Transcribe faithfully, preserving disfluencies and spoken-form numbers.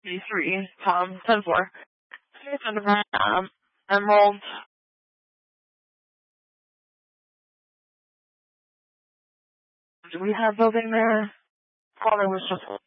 B three, Tom, ten four. Um, Emerald. Do we have building there? Father was just